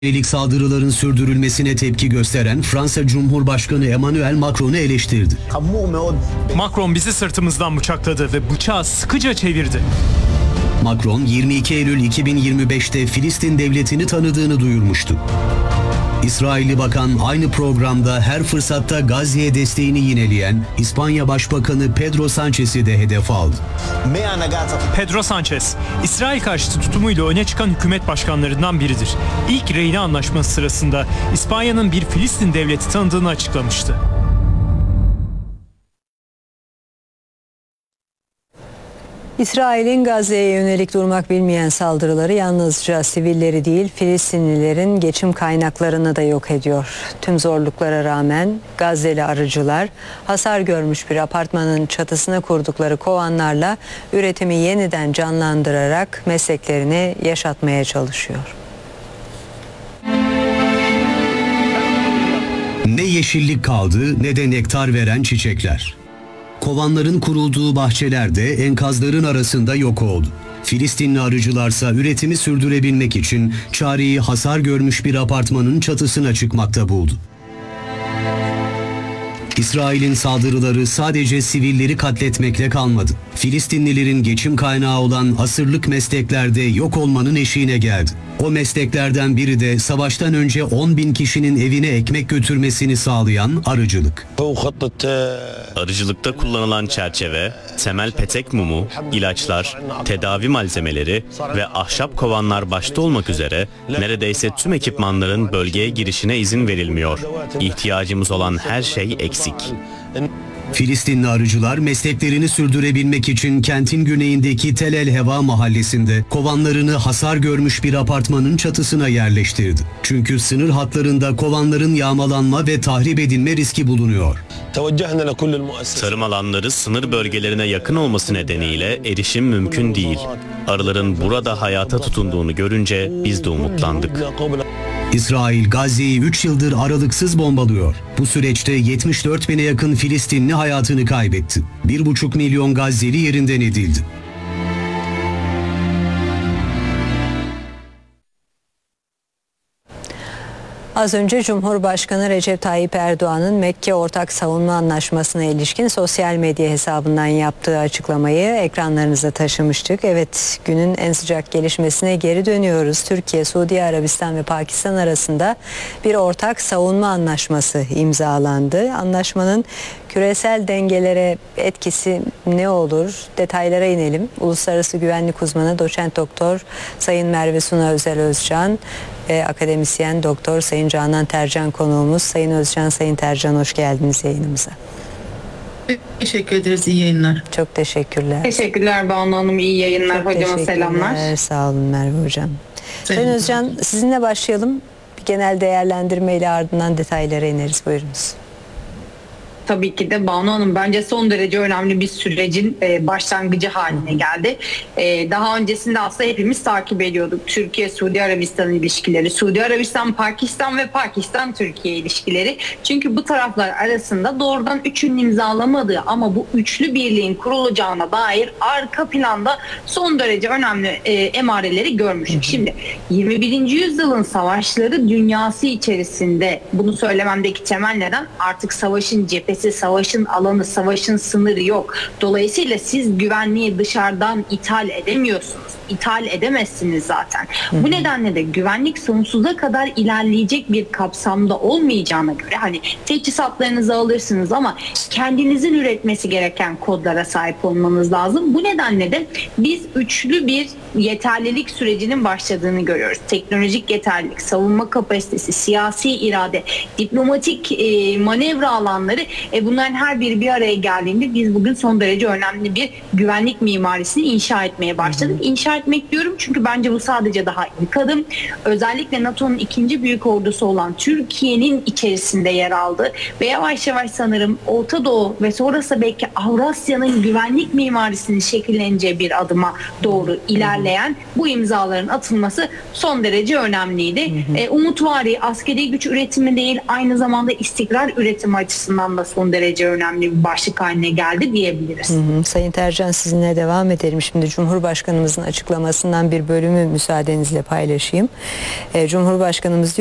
yönelik saldırıların sürdürülmesine tepki gösteren Fransa Cumhurbaşkanı Emmanuel Macron'u eleştirdi. Macron bizi sırtımızdan bıçakladı ve bıçağı sıkıca çevirdi. Macron 22 Eylül 2025'te Filistin devletini tanıdığını duyurmuştu. İsrailli bakan aynı programda her fırsatta Gazze'ye desteğini yineleyen İspanya Başbakanı Pedro Sanchez'i de hedef aldı. Pedro Sanchez, İsrail karşıtı tutumuyla öne çıkan hükümet başkanlarından biridir. İlk Reyna Anlaşması sırasında İspanya'nın bir Filistin devleti tanıdığını açıklamıştı. İsrail'in Gazze'ye yönelik durmak bilmeyen saldırıları yalnızca sivilleri değil, Filistinlilerin geçim kaynaklarını da yok ediyor. Tüm zorluklara rağmen Gazze'li arıcılar hasar görmüş bir apartmanın çatısına kurdukları kovanlarla üretimi yeniden canlandırarak mesleklerini yaşatmaya çalışıyor. Ne yeşillik kaldı ne de nektar veren çiçekler. Kovanların kurulduğu bahçeler de enkazların arasında yok oldu. Filistinli arıcılarsa üretimi sürdürebilmek için çareyi hasar görmüş bir apartmanın çatısına çıkmakta buldu. İsrail'in saldırıları sadece sivilleri katletmekle kalmadı. Filistinlilerin geçim kaynağı olan asırlık mesleklerde yok olmanın eşiğine geldi. O mesleklerden biri de savaştan önce 10.000 kişinin evine ekmek götürmesini sağlayan arıcılık. Arıcılıkta kullanılan çerçeve, temel petek mumu, ilaçlar, tedavi malzemeleri ve ahşap kovanlar başta olmak üzere neredeyse tüm ekipmanların bölgeye girişine izin verilmiyor. İhtiyacımız olan her şey eksik. Filistinli arıcılar mesleklerini sürdürebilmek için kentin güneyindeki Tel El Heva mahallesinde kovanlarını hasar görmüş bir apartmanın çatısına yerleştirdi. Çünkü sınır hatlarında kovanların yağmalanma ve tahrip edilme riski bulunuyor. Tarım alanları sınır bölgelerine yakın olması nedeniyle erişim mümkün değil. Arıların burada hayata tutunduğunu görünce biz de umutlandık. İsrail Gazze'yi 3 yıldır aralıksız bombalıyor. Bu süreçte 74.000'e yakın Filistinli hayatını kaybetti. 1,5 milyon Gazze'li yerinden edildi. Az önce Cumhurbaşkanı Recep Tayyip Erdoğan'ın Mekke Ortak Savunma Anlaşması'na ilişkin sosyal medya hesabından yaptığı açıklamayı ekranlarınıza taşımıştık. Evet, günün en sıcak gelişmesine geri dönüyoruz. Türkiye, Suudi Arabistan ve Pakistan arasında bir ortak savunma anlaşması imzalandı. Anlaşmanın küresel dengelere etkisi ne olur? Detaylara inelim. Uluslararası güvenlik uzmanı doçent doktor Sayın Merve Suna Özel Özcan ve akademisyen doktor Sayın Canan Tercan konuğumuz. Sayın Özcan, Sayın Tercan, hoş geldiniz yayınımıza. Teşekkür ederiz. İyi yayınlar. Çok teşekkürler. Teşekkürler Banu Hanım. İyi yayınlar. Hocama selamlar. Sağ olun Merve Hocam. Sayın Özcan, sizinle başlayalım. Bir genel değerlendirmeyle ardından detaylara ineriz. Buyurunuz. Tabii ki de Banu Hanım, bence son derece önemli bir sürecin başlangıcı haline geldi. Daha öncesinde aslında hepimiz takip ediyorduk. Türkiye-Suudi Arabistan ilişkileri, Suudi Arabistan-Pakistan ve Pakistan-Türkiye ilişkileri. Çünkü bu taraflar arasında doğrudan üçünün imzalamadığı ama bu üçlü birliğin kurulacağına dair arka planda son derece önemli emareleri görmüştük. Şimdi 21. yüzyılın savaşları dünyası içerisinde, bunu söylememdeki temel neden artık savaşın cephesi, savaşın alanı, savaşın sınırı yok. Dolayısıyla siz güvenliği dışarıdan ithal edemiyorsunuz. İthal edemezsiniz zaten. Bu nedenle de güvenlik sonsuza kadar ilerleyecek bir kapsamda olmayacağına göre hani teçhizatlarınızı alırsınız ama kendinizin üretmesi gereken kodlara sahip olmanız lazım. Bu nedenle de biz üçlü bir yeterlilik sürecinin başladığını görüyoruz. Teknolojik yeterlilik, savunma kapasitesi, siyasi irade, diplomatik manevra alanları, bunların her biri bir araya geldiğinde biz bugün son derece önemli bir güvenlik mimarisini inşa etmeye başladık. İnşa etmek diyorum çünkü bence bu sadece daha ilk adım. Özellikle NATO'nun ikinci büyük ordusu olan Türkiye'nin içerisinde yer aldı ve yavaş yavaş sanırım Orta Doğu ve sonrası belki Avrasya'nın güvenlik mimarisinin şekilleneceği bir adıma doğru ilerleyen bu imzaların atılması son derece önemliydi. Umutvari askeri güç üretimi değil, aynı zamanda istikrar üretimi açısından da son derece önemli bir başlık haline geldi diyebiliriz. Sayın Tercan, sizinle devam edelim. Şimdi Cumhurbaşkanımızın açıklaması açıklamasından bir bölümü müsaadenizle paylaşayım. Cumhurbaşkanımız